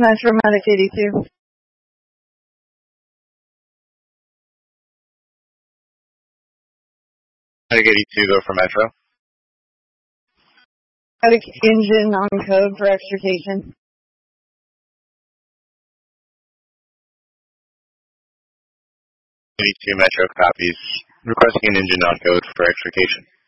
Metro Medic 82. Medic 82, go for Metro. Medic engine on code for extrication. 82 Metro copies. Requesting an engine on code for extrication.